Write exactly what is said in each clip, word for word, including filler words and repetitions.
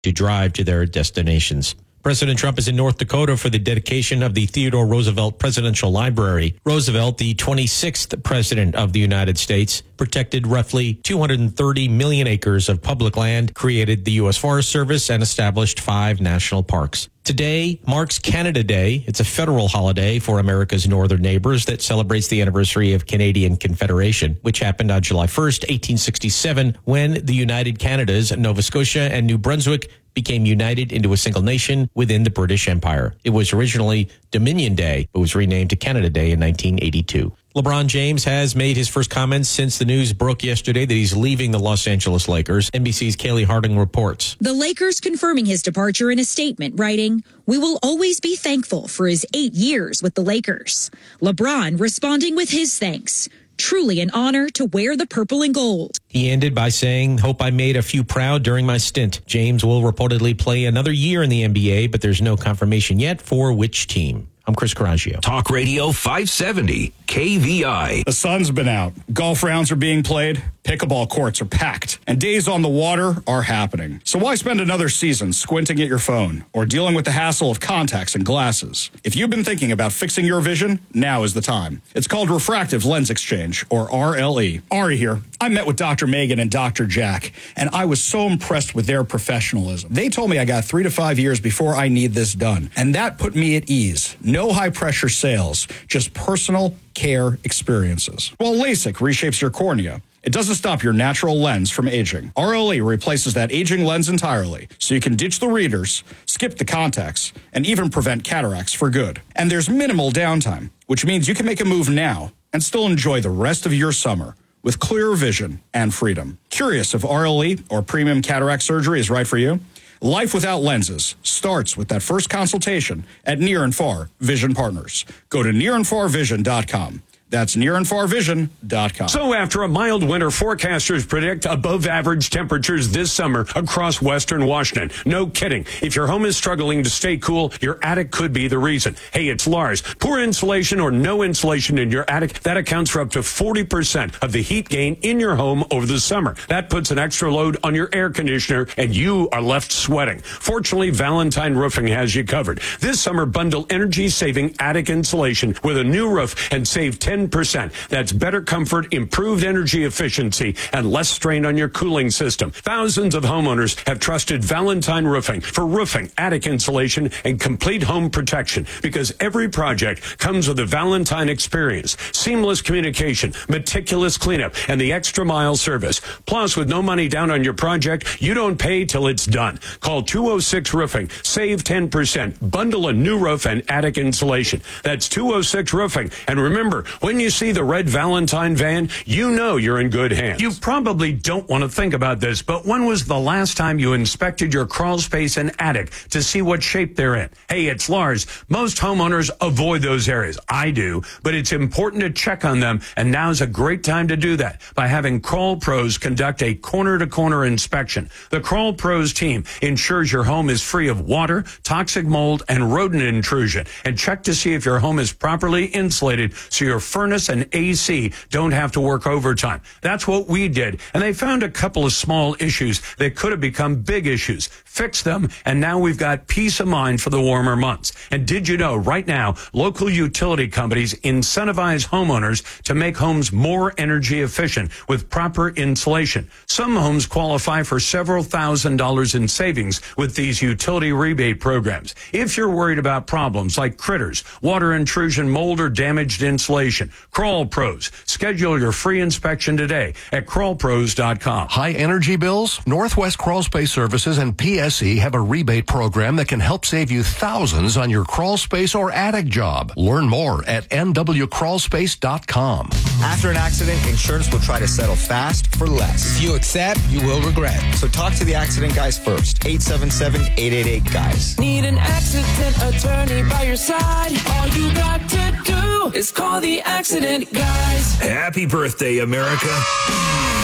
to drive to their destinations. President Trump is in North Dakota for the dedication of the Theodore Roosevelt Presidential Library. Roosevelt, the twenty-sixth president of the United States, protected roughly two hundred thirty million acres of public land, created the U S Forest Service, and established five national parks. Today marks Canada Day. It's a federal holiday for America's northern neighbors that celebrates the anniversary of Canadian Confederation, which happened on July first, eighteen sixty-seven, when the United Canadas, Nova Scotia and New Brunswick, became united into a single nation within the British Empire. It was originally Dominion Day, but was renamed to Canada Day in nineteen eighty-two. LeBron James has made his first comments since the news broke yesterday that he's leaving the Los Angeles Lakers. N B C's Kaylee Harding reports. The Lakers confirming his departure in a statement, writing, "We will always be thankful for his eight years with the Lakers." LeBron responding with his thanks. Truly an honor to wear the purple and gold. He ended by saying, "Hope I made a few proud during my stint." James will reportedly play another year in the N B A, but there's no confirmation yet for which team. I'm Chris Coraggio. Talk Radio five seventy, K V I. The sun's been out. Golf rounds are being played. Pickleball courts are packed. And days on the water are happening. So why spend another season squinting at your phone or dealing with the hassle of contacts and glasses? If you've been thinking about fixing your vision, now is the time. It's called Refractive Lens Exchange, or R L E. Ari here. I met with Doctor Megan and Doctor Jack, and I was so impressed with their professionalism. They told me I got three to five years before I need this done, and that put me at ease. No high-pressure sales, just personal care experiences. While LASIK reshapes your cornea, it doesn't stop your natural lens from aging. R L E replaces that aging lens entirely, so you can ditch the readers, skip the contacts, and even prevent cataracts for good. And there's minimal downtime, which means you can make a move now and still enjoy the rest of your summer with clearer vision and freedom. Curious if R L E or premium cataract surgery is right for you? Life without lenses starts with that first consultation at Near and Far Vision Partners. Go to near and far vision dot com. That's near and far vision dot com. So after a mild winter, forecasters predict above average temperatures this summer across western Washington. No kidding. If your home is struggling to stay cool, your attic could be the reason. Hey, it's Lars. Poor insulation or no insulation in your attic, that accounts for up to forty percent of the heat gain in your home over the summer. That puts an extra load on your air conditioner and you are left sweating. Fortunately, Valentine Roofing has you covered. This summer, bundle energy-saving attic insulation with a new roof and save ten percent. That's better comfort, improved energy efficiency, and less strain on your cooling system. Thousands of homeowners have trusted Valentine Roofing for roofing, attic insulation, and complete home protection because every project comes with a Valentine experience, seamless communication, meticulous cleanup, and the extra mile service. Plus, with no money down on your project, you don't pay till it's done. Call two oh six Roofing. Save ten percent. Bundle a new roof and attic insulation. That's two oh six Roofing. And remember, when you see the red Valentine van, you know you're in good hands. You probably don't want to think about this, but when was the last time you inspected your crawl space and attic to see what shape they're in? Hey, it's Lars. Most homeowners avoid those areas. I do, but it's important to check on them, and now's a great time to do that by having Crawl Pros conduct a corner-to-corner inspection. The Crawl Pros team ensures your home is free of water, toxic mold, and rodent intrusion, and check to see if your home is properly insulated so your furnace and A C don't have to work overtime. That's what we did, and they found a couple of small issues that could have become big issues. Fixed them, and now we've got peace of mind for the warmer months. And did you know right now, local utility companies incentivize homeowners to make homes more energy efficient with proper insulation. Some homes qualify for several thousand dollars in savings with these utility rebate programs. If you're worried about problems like critters, water intrusion, mold, or damaged insulation, Crawl Pros. Schedule your free inspection today at crawl pros dot com. High energy bills? Northwest Crawl Space Services and P S E have a rebate program that can help save you thousands on your crawl space or attic job. Learn more at n w crawl space dot com. After an accident, insurance will try to settle fast for less. If you accept, you will regret. So talk to the accident guys first. eight seven seven, eight eight eight, guys. Need an accident attorney by your side? All you got to do is call the accident guys. Happy birthday, America.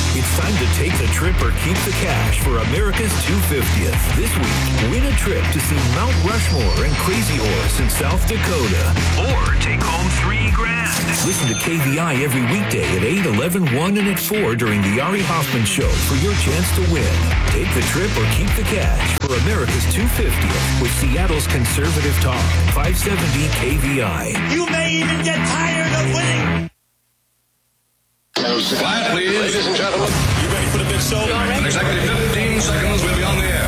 It's time to take the trip or keep the cash for America's two hundred fiftieth. This week, win a trip to see Mount Rushmore and Crazy Horse in South Dakota. Or take home three grand. Listen to K V I every weekday at eight, eleven, one, and at four during the Ari Hoffman Show for your chance to win. Take the trip or keep the cash for America's two hundred fiftieth with Seattle's conservative talk, five seventy K V I. You may even get tired of winning. Quiet, please. Ladies and gentlemen. You ready for the big show? In exactly fifteen seconds, we'll be on the air.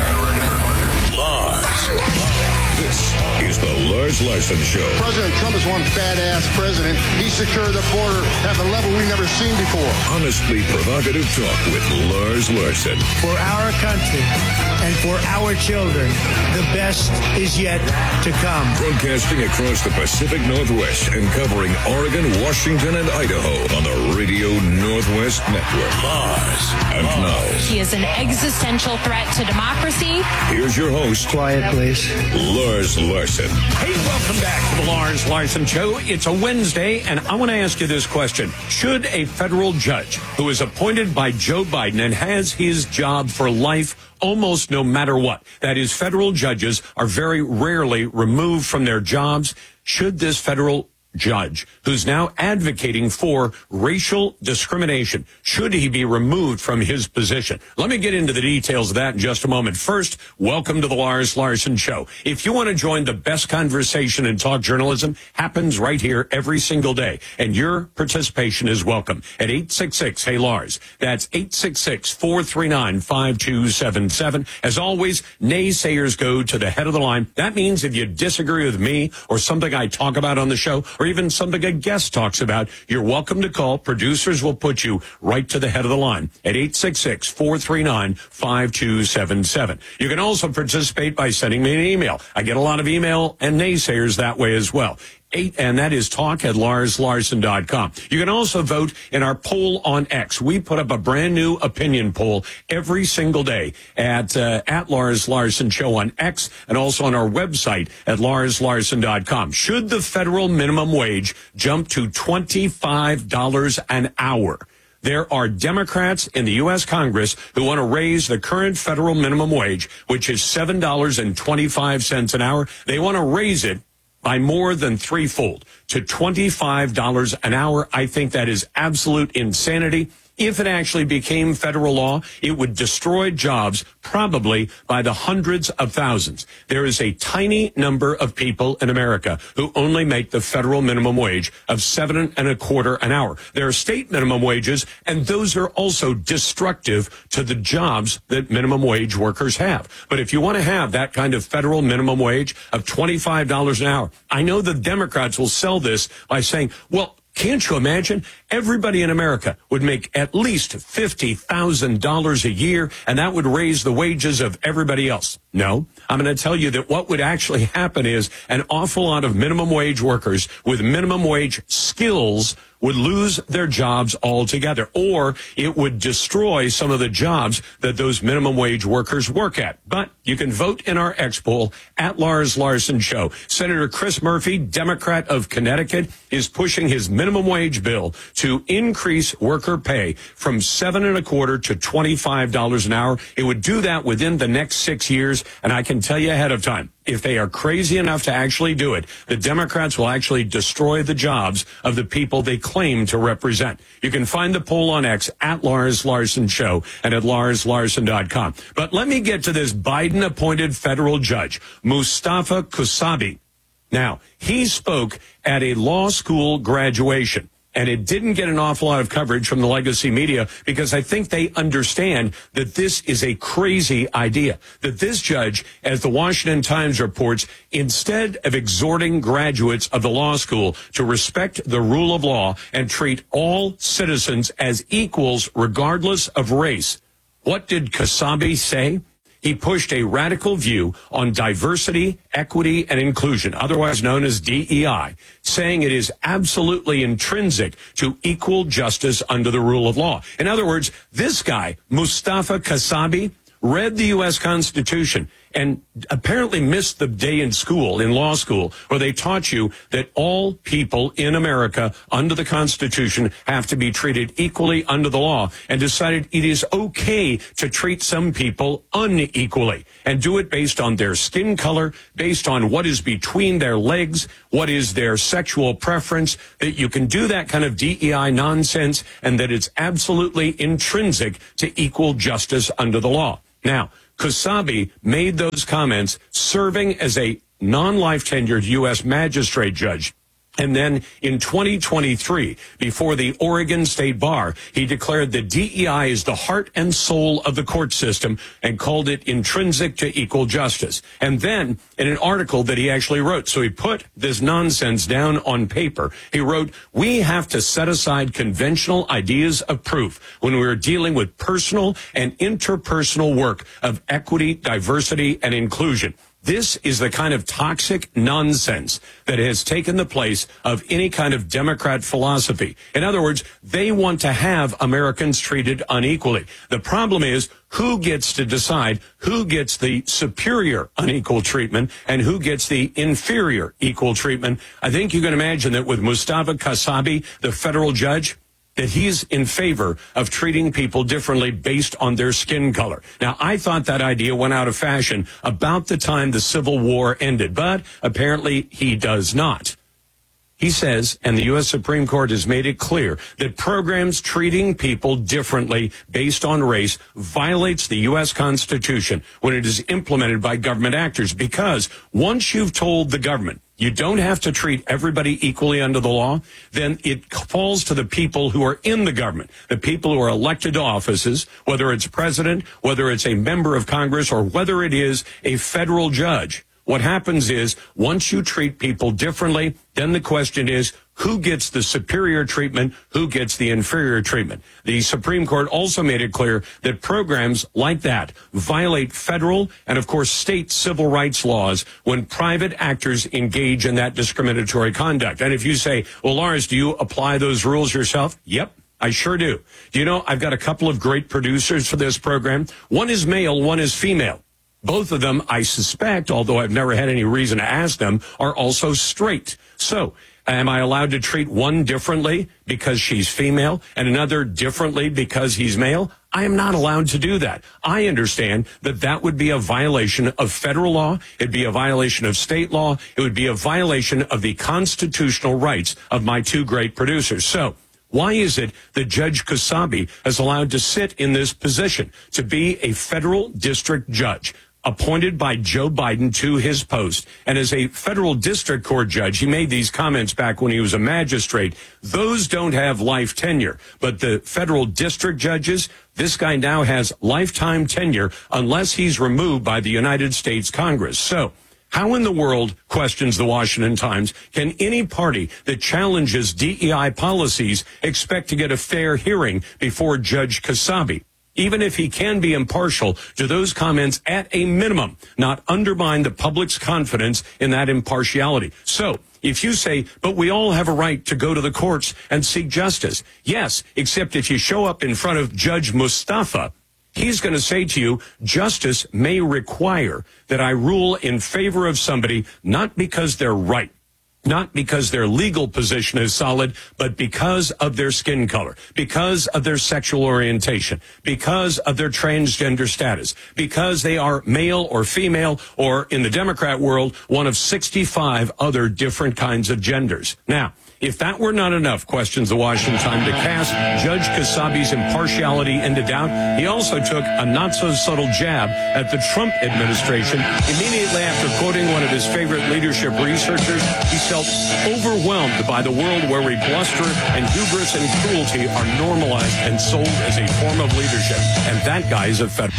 Lars. This is the Lars Larson Show. President Trump is one badass president. He secured the border at a level we've never seen before. Honestly provocative talk with Lars Larson. For our country and for our children, the best is yet to come. Broadcasting across the Pacific Northwest and covering Oregon, Washington, and Idaho on the Radio Northwest Network. Lars. And now. He is an existential threat to democracy. Here's your host. Quiet, please. Lars Larson. Hey, welcome back to the Lars Larson Show. It's a Wednesday, and I want to ask you this question. Should a federal judge who is appointed by Joe Biden and has his job for life almost no matter what, that is, federal judges are very rarely removed from their jobs, should this federal judge, who's now advocating for racial discrimination, should he be removed from his position? Let me get into the details of that in just a moment. First, welcome to the Lars Larson Show. If you want to join the best conversation in talk journalism, happens right here every single day, and your participation is welcome at eight six six, hey Lars. That's eight six six, four three nine, five two seven seven. As always, naysayers go to the head of the line. That means if you disagree with me or something I talk about on the show, or even something a guest talks about, you're welcome to call. Producers will put you right to the head of the line at eight six six, four three nine, five two seven seven. You can also participate by sending me an email. I get a lot of email and naysayers that way as well. Eight, and that is talk at lars larson dot com. You can also vote in our poll on X. We put up a brand new opinion poll every single day at uh, at Lars Larson Show on X and also on our website at lars larson dot com. Should the federal minimum wage jump to twenty-five dollars an hour? There are Democrats in the U S Congress who want to raise the current federal minimum wage, which is seven dollars and twenty-five cents an hour. They want to raise it by more than threefold to twenty-five dollars an hour. I think that is absolute insanity. If it actually became federal law, it would destroy jobs probably by the hundreds of thousands. There is a tiny number of people in America who only make the federal minimum wage of seven and a quarter an hour. There are state minimum wages, and those are also destructive to the jobs that minimum wage workers have. But if you want to have that kind of federal minimum wage of twenty-five dollars an hour, I know the Democrats will sell this by saying, well, can't you imagine? Everybody in America would make at least fifty thousand dollars a year, and that would raise the wages of everybody else. No, I'm going to tell you that what would actually happen is an awful lot of minimum wage workers with minimum wage skills would lose their jobs altogether, or it would destroy some of the jobs that those minimum wage workers work at. But you can vote in our X poll at Lars Larson Show. Senator Chris Murphy, Democrat of Connecticut, is pushing his minimum wage bill to increase worker pay from seven and a quarter to twenty-five dollars an hour. It would do that within the next six years, and I can tell you ahead of time, if they are crazy enough to actually do it, the Democrats will actually destroy the jobs of the people they claim to represent. You can find the poll on X at Lars Larson Show and at lars larson dot com. But let me get to this Biden-appointed federal judge, Mustafa Kusabi. Now, he spoke at a law school graduation, and it didn't get an awful lot of coverage from the legacy media because I think they understand that this is a crazy idea. That this judge, as the Washington Times reports, instead of exhorting graduates of the law school to respect the rule of law and treat all citizens as equals regardless of race, what did Kusabi say? He pushed a radical view on diversity, equity, and inclusion, otherwise known as D E I, saying it is absolutely intrinsic to equal justice under the rule of law. In other words, this guy, Mustafa Kusabi, read the U S Constitution and apparently missed the day in school, in law school, where they taught you that all people in America under the Constitution have to be treated equally under the law, and decided it is okay to treat some people unequally and do it based on their skin color, based on what is between their legs, what is their sexual preference, that you can do that kind of D E I nonsense, and that it's absolutely intrinsic to equal justice under the law. Now, Kasabi made those comments serving as a non-life tenured U S magistrate judge. And then in twenty twenty-three, before the Oregon State Bar, he declared that D E I is the heart and soul of the court system and called it intrinsic to equal justice. And then in an article that he actually wrote, so he put this nonsense down on paper. He wrote, "We have to set aside conventional ideas of proof when we are dealing with personal and interpersonal work of equity, diversity, and inclusion." This is the kind of toxic nonsense that has taken the place of any kind of Democrat philosophy. In other words, they want to have Americans treated unequally. The problem is, who gets to decide who gets the superior unequal treatment and who gets the inferior equal treatment? I think you can imagine that with Mustafa Kasabi, the federal judge, that he's in favor of treating people differently based on their skin color. Now, I thought that idea went out of fashion about the time the Civil War ended, but apparently he does not. He says, and the U S Supreme Court has made it clear, that programs treating people differently based on race violates the U S Constitution when it is implemented by government actors, because once you've told the government you don't have to treat everybody equally under the law, then it falls to the people who are in the government, the people who are elected to offices, whether it's president, whether it's a member of Congress, or whether it is a federal judge. What happens is, once you treat people differently, then the question is, who gets the superior treatment, who gets the inferior treatment? The Supreme Court also made it clear that programs like that violate federal and, of course, state civil rights laws when private actors engage in that discriminatory conduct. And if you say, well, Lars, do you apply those rules yourself? Yep. I sure do. Do you know, I've got a couple of great producers for this program. One is male, one is female. Both of them, I suspect, although I've never had any reason to ask them, are also straight. So, am I allowed to treat one differently because she's female and another differently because he's male? I am not allowed to do that. I understand that that would be a violation of federal law. It'd be a violation of state law. It would be a violation of the constitutional rights of my two great producers. So, why is it that Judge Kasabi is allowed to sit in this position, to be a federal district judge, appointed by Joe Biden to his post? And as a federal district court judge, he made these comments back when he was a magistrate. Those don't have life tenure. But the federal district judges, this guy now has lifetime tenure unless he's removed by the United States Congress. So, how in the world, questions the Washington Times, can any party that challenges D E I policies expect to get a fair hearing before Judge Kasabi? Even if he can be impartial, do those comments at a minimum not undermine the public's confidence in that impartiality? So, if you say, but we all have a right to go to the courts and seek justice. Yes, except if you show up in front of Judge Mustafa, he's going to say to you, justice may require that I rule in favor of somebody, not because they're right, not because their legal position is solid, but because of their skin color, because of their sexual orientation, because of their transgender status, because they are male or female, or in the Democrat world, one of sixty-five other different kinds of genders. Now, if that were not enough, questions the Washington Times, to cast Judge Kasabi's impartiality into doubt, he also took a not-so-subtle jab at the Trump administration. Immediately after quoting one of his favorite leadership researchers, he felt overwhelmed by the world where bluster and hubris and cruelty are normalized and sold as a form of leadership. And that guy is a federal.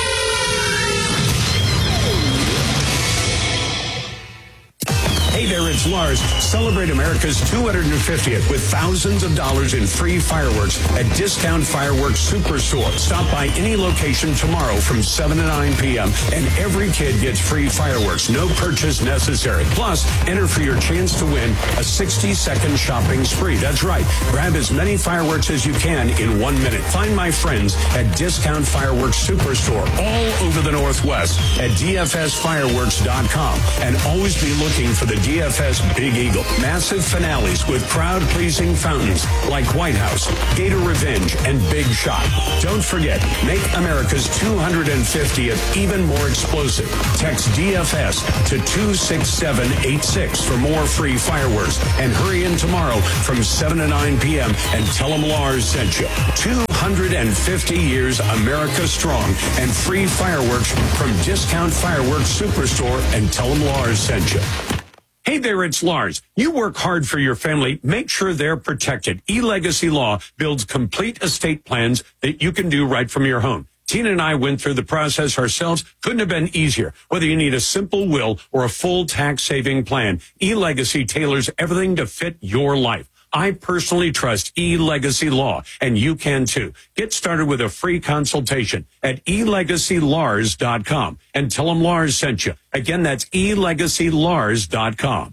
Hey there, it's it's Lars, celebrate America's two hundred fiftieth with thousands of dollars in free fireworks at Discount Fireworks Superstore. Stop by any location tomorrow from seven to nine p.m. and every kid gets free fireworks. No purchase necessary. Plus, enter for your chance to win a sixty-second shopping spree. That's right. Grab as many fireworks as you can in one minute. Find my friends at Discount Fireworks Superstore all over the Northwest at D F S fireworks dot com. And always be looking for the D F S Big Eagle. Massive finales with crowd-pleasing fountains like White House, Gator Revenge, and Big Shot. Don't forget, make America's two hundred fiftieth even more explosive. Text D F S to two six seven eight six for more free fireworks. And hurry in tomorrow from seven to nine p.m. and tell them Lars sent you. two hundred fifty years America strong and free fireworks from Discount Fireworks Superstore and tell them Lars sent you. Hey there, it's Lars. You work hard for your family. Make sure they're protected. eLegacy Law builds complete estate plans that you can do right from your home. Tina and I went through the process ourselves. Couldn't have been easier. Whether you need a simple will or a full tax-saving plan, eLegacy tailors everything to fit your life. I personally trust eLegacy Law, and you can too. Get started with a free consultation at e legacy lars dot com and tell them Lars sent you. Again, that's e legacy lars dot com.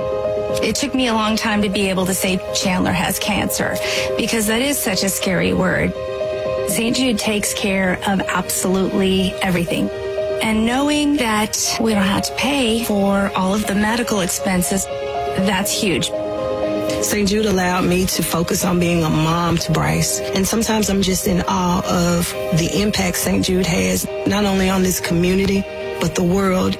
It took me a long time to be able to say Chandler has cancer because that is such a scary word. Saint Jude takes care of absolutely everything. And knowing that we don't have to pay for all of the medical expenses, that's huge. Saint Jude allowed me to focus on being a mom to Bryce. And sometimes I'm just in awe of the impact Saint Jude has, not only on this community, but the world.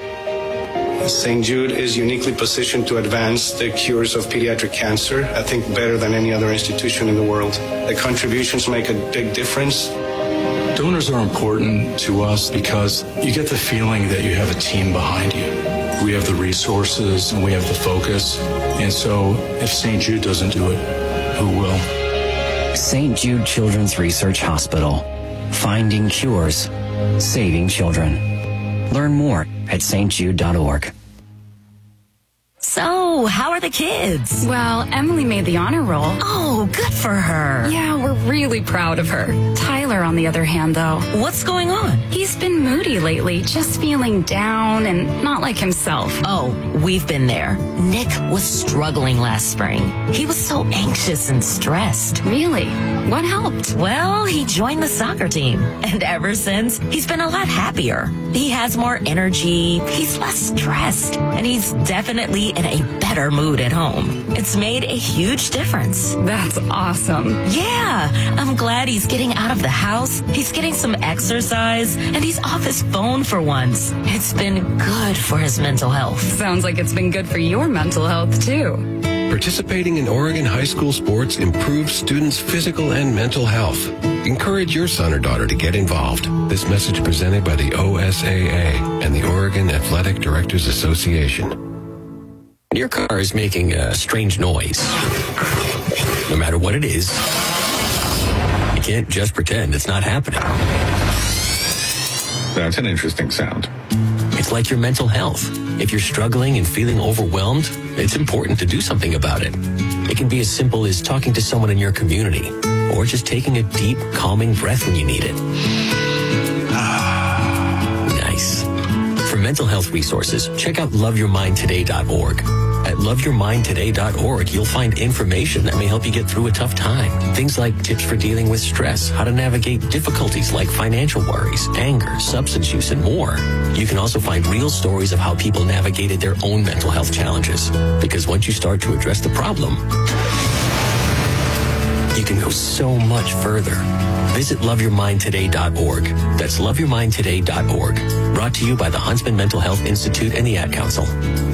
Saint Jude is uniquely positioned to advance the cures of pediatric cancer, I think better than any other institution in the world. The contributions make a big difference. Donors are important to us because you get the feeling that you have a team behind you. We have the resources and we have the focus. And so if Saint Jude doesn't do it, who will? Saint Jude Children's Research Hospital. Finding cures. Saving children. Learn more at s t jude dot org. So, how are the kids? Well, Emily made the honor roll. Oh, good for her. Yeah, we're really proud of her. Tyler, on the other hand, though. What's going on? He's been moody lately, just feeling down and not like himself. Oh, we've been there. Nick was struggling last spring. He was so anxious and stressed. Really? What helped? Well, he joined the soccer team. And ever since, he's been a lot happier. He has more energy, he's less stressed, and he's definitely in a better mood at home. It's made a huge difference. That's awesome. Yeah, I'm glad he's getting out of the house, he's getting some exercise, and he's off his phone for once. It's been good for his mental health. Sounds like it's been good for your mental health, too. Participating in Oregon high school sports improves students' physical and mental health. Encourage your son or daughter to get involved. This message presented by the O S A A and the Oregon Athletic Directors Association. Your car is making a strange noise. No matter what it is, you can't just pretend it's not happening. That's an interesting sound. It's like your mental health. If you're struggling and feeling overwhelmed, it's important to do something about it. It can be as simple as talking to someone in your community or just taking a deep, calming breath when you need it. Nice. For mental health resources, check out love your mind today dot org. At love your mind today dot org, you'll find information that may help you get through a tough time. Things like tips for dealing with stress, how to navigate difficulties like financial worries, anger, substance use, and more. You can also find real stories of how people navigated their own mental health challenges. Because once you start to address the problem, you can go so much further. Visit love your mind today dot org. That's love your mind today dot org. Brought to you by the Huntsman Mental Health Institute and the Ad Council.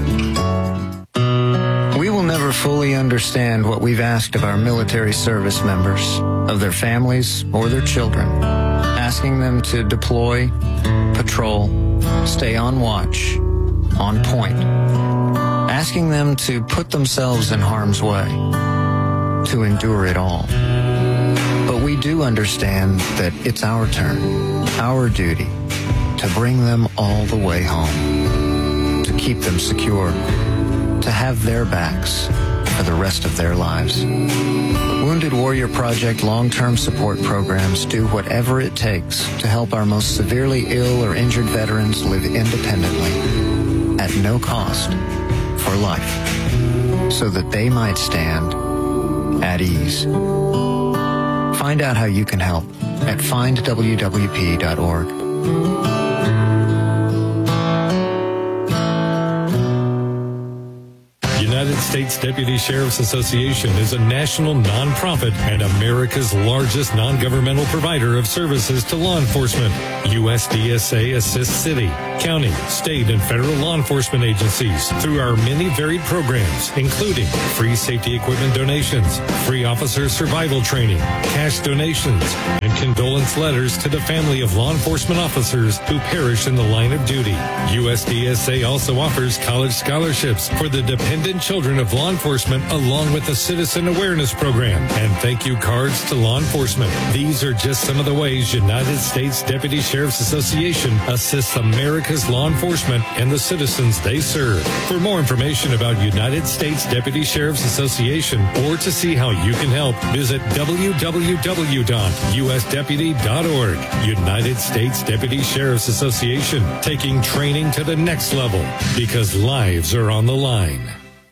We will never fully understand what we've asked of our military service members, of their families or their children, asking them to deploy, patrol, stay on watch, on point, asking them to put themselves in harm's way, to endure it all. But we do understand that it's our turn, our duty, to bring them all the way home, to keep them secure. to have their backs for the rest of their lives. Wounded Warrior Project long-term support programs do whatever it takes to help our most severely ill or injured veterans live independently at no cost for life, so that they might stand at ease. Find out how you can help at find w w p dot org. United States Deputy Sheriff's Association is a national nonprofit and America's largest non-governmental provider of services to law enforcement. U S D S A assists city, county, state, and federal law enforcement agencies through our many varied programs, including free safety equipment donations, free officer survival training, cash donations, and condolence letters to the family of law enforcement officers who perish in the line of duty. U S D S A also offers college scholarships for the dependent children of law enforcement, along with a citizen awareness program and thank you cards to law enforcement. These are just some of the ways United States Deputy Sheriff's Association assists America's law enforcement and the citizens they serve. For more information about United States Deputy Sheriff's Association or to see how you can help, visit w w w dot u s deputy dot org. United States Deputy Sheriff's Association, taking training to the next level because lives are on the line.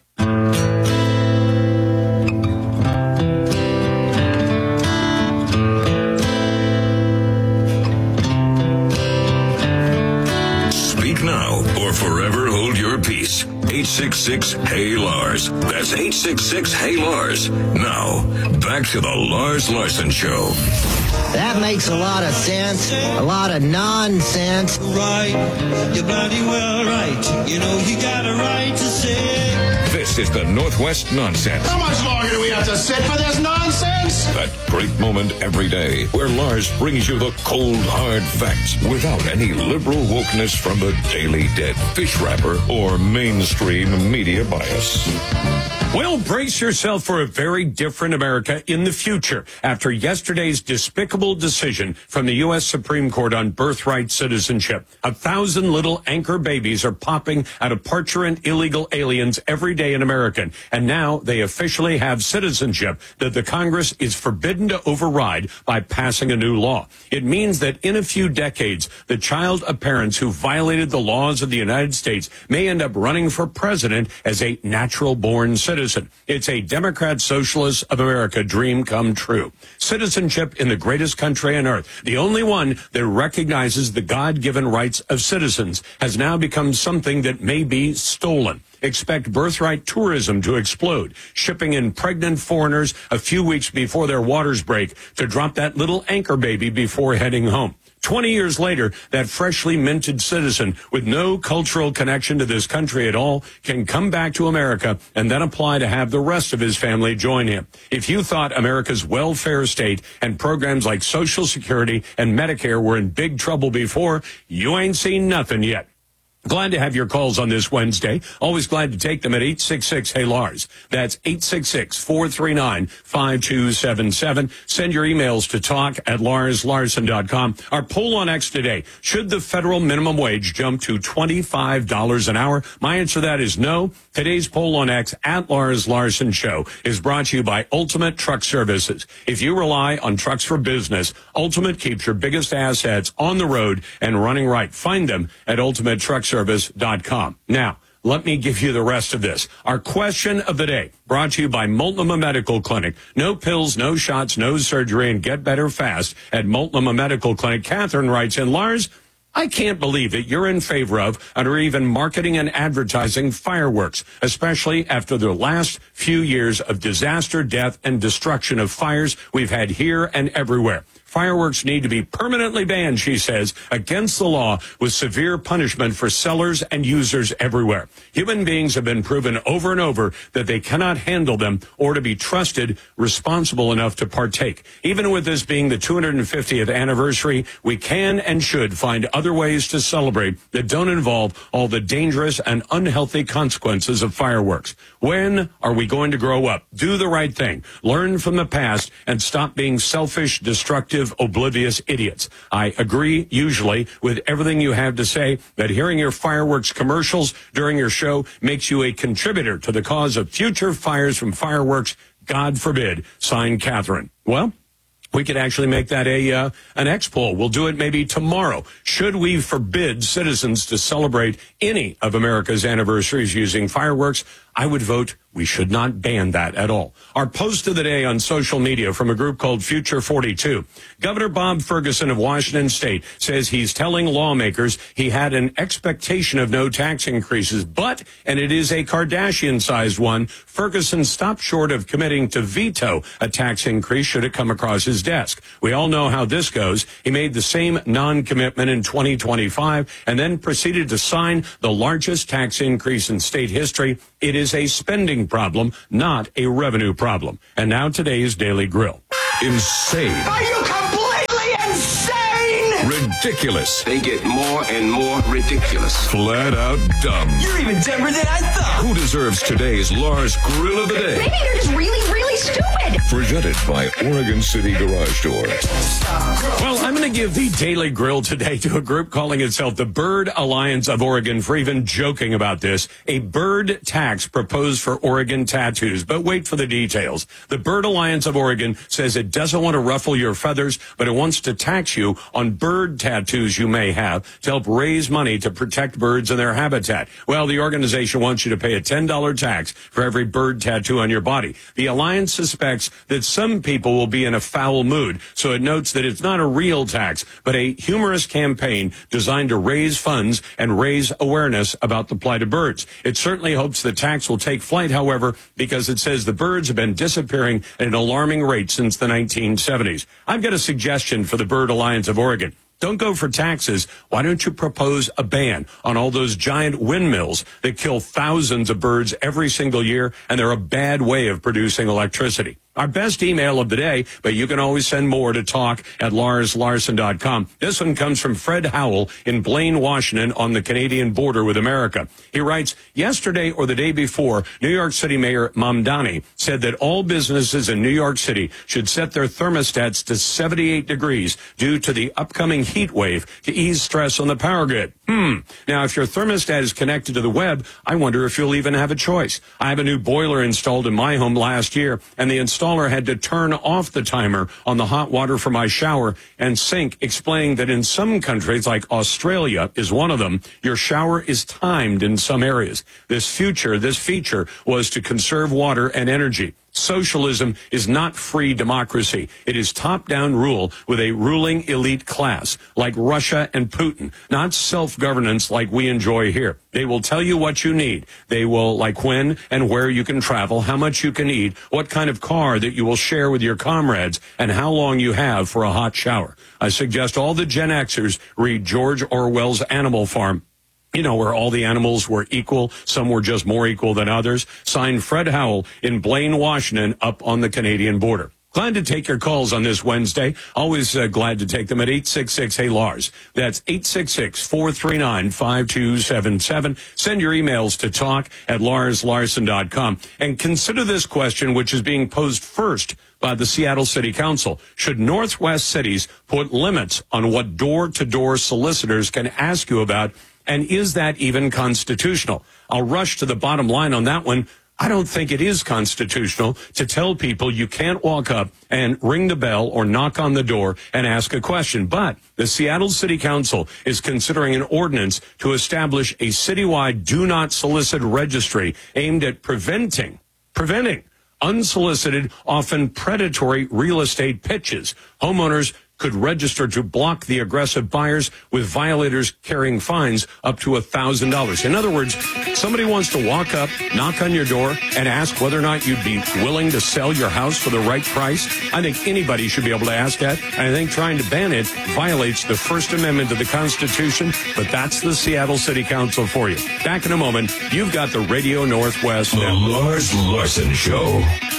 Speak now or forever hold your peace. eight six six, Hey Lars. That's eight six six, Hey Lars. Now, back to the Lars Larson Show. That makes a lot of sense. A lot of nonsense. Right. You're bloody well right. You know you got a right to say. This is the Northwest Nonsense. How much longer do we have to sit for this nonsense? That great moment every day where Lars brings you the cold, hard facts without any liberal wokeness from the Daily Dead, fish wrapper, or mainstream media bias. Well, brace yourself for a very different America in the future after yesterday's despicable decision from the U S Supreme Court on birthright citizenship. A thousand little anchor babies are popping out of parturient illegal aliens every day in America, and now they officially have citizenship that the Congress is forbidden to override by passing a new law. It means that in a few decades, the child of parents who violated the laws of the United States may end up running for president as a natural-born citizen. It's a Democrat Socialist of America dream come true. Citizenship in the greatest country on earth, the only one that recognizes the God-given rights of citizens, has now become something that may be stolen. Expect birthright tourism to explode, shipping in pregnant foreigners a few weeks before their waters break to drop that little anchor baby before heading home. Twenty years later, that freshly minted citizen with no cultural connection to this country at all can come back to America and then apply to have the rest of his family join him. If you thought America's welfare state and programs like Social Security and Medicare were in big trouble before, you ain't seen nothing yet. Glad to have your calls on this Wednesday. Always glad to take them at eight six six, Hey Lars. That's eight six six, four three nine, five two seven seven. Send your emails to talk at lars larson dot com. Our poll on X today, should the federal minimum wage jump to twenty-five dollars an hour? My answer to that is no. Today's poll on X at Lars Larson Show is brought to you by Ultimate Truck Services. If you rely on trucks for business, Ultimate keeps your biggest assets on the road and running right. Find them at ultimate truck service dot com. Now, let me give you the rest of this. Our question of the day, brought to you by Multnomah Medical Clinic. No pills, no shots, no surgery, and get better fast at Multnomah Medical Clinic. Catherine writes in, Lars, I can't believe that you're in favor of or even marketing and advertising fireworks, especially after the last few years of disaster, death, and destruction of fires we've had here and everywhere. Fireworks need to be permanently banned, she says, against the law with severe punishment for sellers and users everywhere. Human beings have been proven over and over that they cannot handle them or to be trusted responsible enough to partake. Even with this being the two hundred fiftieth anniversary, we can and should find other ways to celebrate that don't involve all the dangerous and unhealthy consequences of fireworks. When are we going to grow up, do the right thing, learn from the past, and stop being selfish, destructive, passive, oblivious idiots. I agree usually with everything you have to say, that hearing your fireworks commercials during your show makes you a contributor to the cause of future fires from fireworks. God forbid. Signed, Catherine. Well, we could actually make that a uh, an X poll. We'll do it maybe tomorrow. Should we forbid citizens to celebrate any of America's anniversaries using fireworks? I would vote we should not ban that at all. Our post of the day on social media from a group called Future forty-two. Governor Bob Ferguson of Washington State says he's telling lawmakers he had an expectation of no tax increases, but, and it is a Kardashian-sized one, Ferguson stopped short of committing to veto a tax increase should it come across his desk. We all know how this goes. He made the same non-commitment in twenty twenty-five and then proceeded to sign the largest tax increase in state history. It is a spending problem, not a revenue problem. And now today's Daily Grill. Insane. Are you completely insane? Ridiculous. They get more and more ridiculous. Flat out dumb. You're even dumber than I thought. Who deserves today's Lars Grill of the Day? Maybe they're just really, really stupid. Presented by Oregon City Garage Door. Well, I'm going to give the Daily Grill today to a group calling itself the Bird Alliance of Oregon for even joking about this. A bird tax proposed for Oregon tattoos. But wait for the details. The Bird Alliance of Oregon says it doesn't want to ruffle your feathers, but it wants to tax you on bird tattoos you may have to help raise money to protect birds and their habitat. Well, the organization wants you to pay a ten dollars tax for every bird tattoo on your body. The Alliance suspects that some people will be in a foul mood, so it notes that it's not a real tax, but a humorous campaign designed to raise funds and raise awareness about the plight of birds. It certainly hopes the tax will take flight, however, because it says the birds have been disappearing at an alarming rate since the nineteen seventies. I've got a suggestion for the Bird Alliance of Oregon. Don't go for taxes. Why don't you propose a ban on all those giant windmills that kill thousands of birds every single year, and they're a bad way of producing electricity? Our best email of the day, but you can always send more to talk at lars larson dot com. This one comes from Fred Howell in Blaine, Washington, on the Canadian border with America. He writes, yesterday or the day before, New York City Mayor Mamdani said that all businesses in New York City should set their thermostats to seventy-eight degrees due to the upcoming heat wave to ease stress on the power grid. Hmm. Now, if your thermostat is connected to the web, I wonder if you'll even have a choice. I have a new boiler installed in my home last year, and the installer had to turn off the timer on the hot water for my shower and sink, explaining that in some countries, like Australia is one of them, your shower is timed in some areas. This future, this feature was to conserve water and energy. Socialism is not free democracy. It is top-down rule with a ruling elite class like Russia and Putin, not self-governance like we enjoy here. They will tell you what you need. They will, like when and where you can travel, how much you can eat, what kind of car that you will share with your comrades, and how long you have for a hot shower. I suggest all the Gen Xers read George Orwell's Animal Farm. You know, where all the animals were equal, some were just more equal than others. Signed, Fred Howell in Blaine, Washington, up on the Canadian border. Glad to take your calls on this Wednesday. Always uh, glad to take them at eight six six, hey Lars. That's eight six six, four three nine, five two seven seven. Send your emails to talk at lars larson dot com. And consider this question, which is being posed first by the Seattle City Council. Should Northwest cities put limits on what door-to-door solicitors can ask you about? And is that even constitutional? I'll rush to the bottom line on that one. I don't think it is constitutional to tell people you can't walk up and ring the bell or knock on the door and ask a question. But the Seattle City Council is considering an ordinance to establish a citywide do not solicit registry aimed at preventing, preventing unsolicited, often predatory real estate pitches. Homeowners could register to block the aggressive buyers, with violators carrying fines up to one thousand dollars. In other words, somebody wants to walk up, knock on your door, and ask whether or not you'd be willing to sell your house for the right price. I think anybody should be able to ask that. And I think trying to ban it violates the First Amendment of the Constitution, but that's the Seattle City Council for you. Back in a moment, you've got the Radio Northwest. The Lars Larson Show.